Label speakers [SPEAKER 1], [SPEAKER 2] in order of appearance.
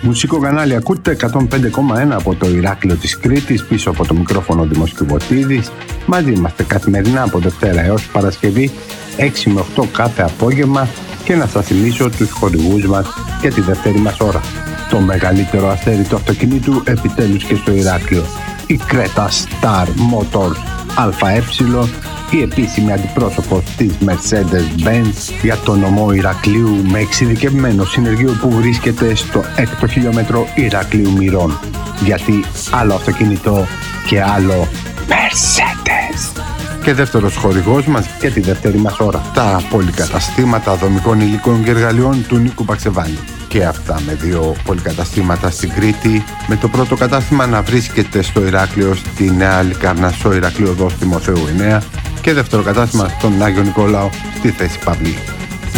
[SPEAKER 1] Μουσικό κανάλι ακούτε 105,1 από το Ηράκλειο της Κρήτης, πίσω από το μικρόφωνο Δημός Κιβωτίδης. Μαζί είμαστε καθημερινά από Δευτέρα έως Παρασκευή 6 με 8 κάθε απόγευμα και να σας θυμίσω τους χορηγούς μας για τη δεύτερη μας ώρα. Το μεγαλύτερο αστέρι του αυτοκινήτου επιτέλους και στο Ηράκλειο. Η Creta Star Motors ΑΕ, η επίσημη αντιπρόσωπος της Mercedes-Benz για το νομό Ηρακλείου, με εξειδικευμένο συνεργείο που βρίσκεται στο 6ο χιλιόμετρο Ηρακλείου Μυρών. Γιατί άλλο αυτοκίνητο και άλλο Mercedes. Και δεύτερος χορηγός μας για τη δεύτερη μας ώρα, τα πολυκαταστήματα δομικών υλικών και εργαλειών του Νίκου Παξεβάνη. Και αυτά με δύο πολυκαταστήματα στην Κρήτη, με το πρώτο κατάστημα να βρίσκεται στο Ηράκλειο, στη Νέα Λικαρνασσό Ηρακλείου Οδός Τιμοθέου 9, και δεύτερο κατάστημα στον Άγιο Νικόλαο, στη Θέση Παυλή.